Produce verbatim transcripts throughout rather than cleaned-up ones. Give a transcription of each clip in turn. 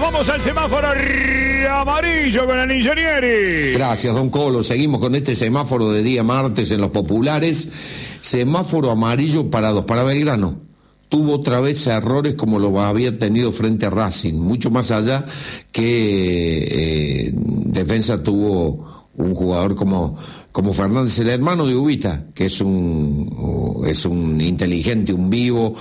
Vamos al semáforo amarillo con el Ingenieri. Gracias, don Colo. Seguimos con este semáforo de día martes en los populares. Semáforo amarillo para dos, para Belgrano. Tuvo otra vez errores como lo había tenido frente a Racing, mucho más allá que eh, defensa tuvo un jugador como como Fernández, el hermano de Ubita, que es un es un inteligente, un vivo,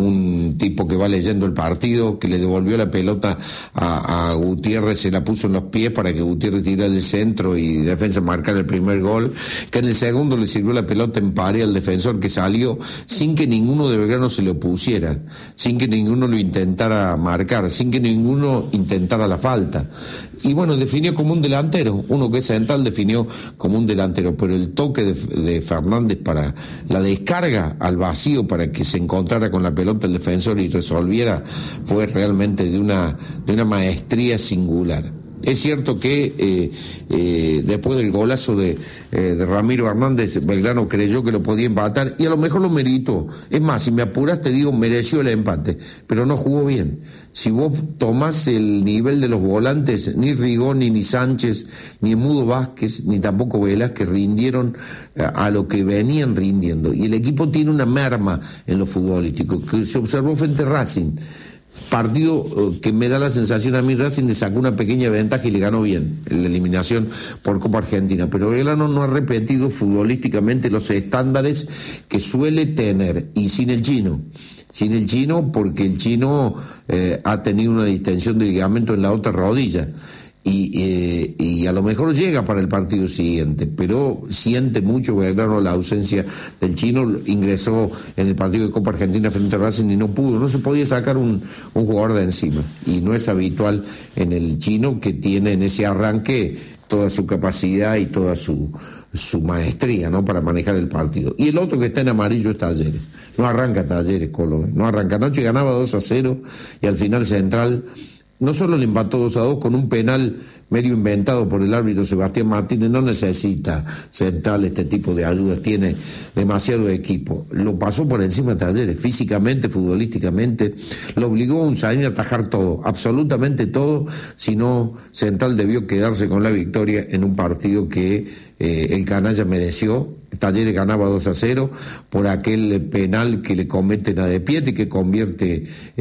un tipo que va leyendo el partido, que le devolvió la pelota a, a Gutiérrez, se la puso en los pies para que Gutiérrez tirara el centro y defensa marcara el primer gol, que en el segundo le sirvió la pelota en pared al defensor que salió sin que ninguno de Belgrano se le opusiera, sin que ninguno lo intentara marcar, sin que ninguno intentara la falta. Y bueno, definió como un delantero, uno que es central definió como un delantero, pero el toque de, de Fernández para la descarga al vacío para que se encontrara con la pelota el defensor y resolviera fue realmente de una, de una maestría singular. Es cierto que eh, eh, después del golazo de, eh, de Ramiro Hernández, Belgrano creyó que lo podía empatar y a lo mejor lo meritó. Es más, si me apuras te digo, mereció el empate, pero no jugó bien. Si vos tomás el nivel de los volantes, ni Rigoni, ni Sánchez, ni Mudo Vázquez, ni tampoco Velázquez rindieron a lo que venían rindiendo. Y el equipo tiene una merma en lo futbolístico, que se observó frente a Racing. Partido que me da la sensación a mí, Racing le sacó una pequeña ventaja y le ganó bien en la eliminación por Copa Argentina, pero Belgrano no ha repetido futbolísticamente los estándares que suele tener, y sin el Chino sin el Chino porque el Chino eh, ha tenido una distensión de ligamento en la otra rodilla y, eh, y a lo mejor llega para el partido siguiente, pero siente mucho Belgrano la ausencia del Chino. Ingresó en el partido de Copa Argentina frente a Racing y no pudo, no se podía sacar un, un jugador de encima, y no es habitual en el Chino, que tiene en ese arranque toda su capacidad y toda su, su maestría, ¿no?, para manejar el partido. Y el otro que está en amarillo es Talleres. No arranca Talleres, Colo, no arranca. Anoche ganaba dos a cero y al final Central no solo le empató dos a dos con un penal medio inventado por el árbitro Sebastián Martínez. No necesita Central este tipo de ayudas, tiene demasiado equipo. Lo pasó por encima de Talleres, físicamente, futbolísticamente, lo obligó a Unzaín a atajar todo, absolutamente todo, si no Central debió quedarse con la victoria en un partido que eh, el canalla mereció. Talleres ganaba dos a cero por aquel penal que le cometen a De Pietri, que convierte eh,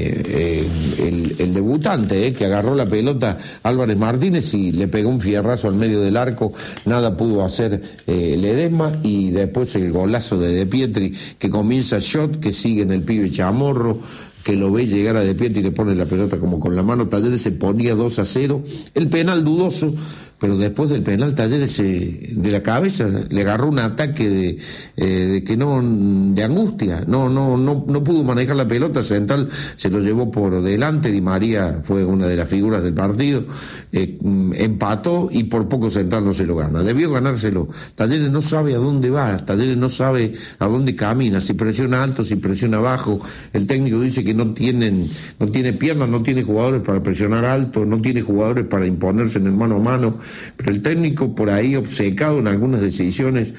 eh, el, el debutante, eh, que agarró la pelota Álvarez Martínez y le pegó un fierrazo al medio del arco, nada pudo hacer eh, Ledesma, y después el golazo de De Pietri, que comienza shot, que sigue en el pibe Chamorro, que lo ve llegar a De Pietri y le pone la pelota como con la mano. Talleres se ponía dos a cero, el penal dudoso, pero después del penal Talleres se, de la cabeza le agarró un ataque de, eh, de que no de angustia, no no no no pudo manejar la pelota. Central se lo llevó por delante, Di María fue una de las figuras del partido, eh, empató y por poco Central no se lo gana, debió ganárselo. Talleres no sabe a dónde va, Talleres no sabe a dónde camina, si presiona alto, si presiona bajo. El técnico dice que no tienen no tiene piernas, no tiene jugadores para presionar alto, no tiene jugadores para imponerse en el mano a mano. Pero el técnico por ahí obcecado en algunas decisiones,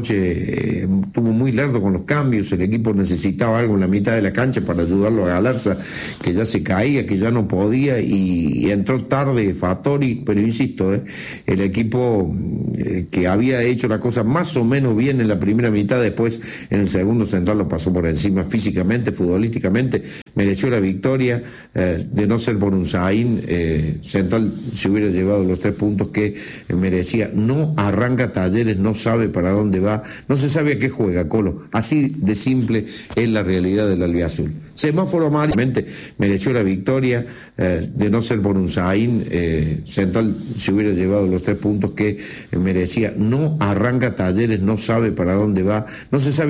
anoche eh, estuvo muy lerdo con los cambios, el equipo necesitaba algo en la mitad de la cancha para ayudarlo a Galarza, que ya se caía, que ya no podía, y, y entró tarde Fattori, pero insisto, eh, el equipo eh, que había hecho la cosa más o menos bien en la primera mitad, después en el segundo Central lo pasó por encima físicamente, futbolísticamente, mereció la victoria. Eh, de no ser por Unzaín, eh, Central se hubiera llevado los tres puntos que merecía. No arranca Talleres, no sabe para dónde va, no se sabe a qué juega, Colo. Así de simple es la realidad del albiazul. Semáforo amarillo, mereció la victoria. Eh, de no ser por Unzaín, eh, Central se hubiera llevado los tres puntos que merecía. No arranca Talleres, no sabe para dónde va, no se sabe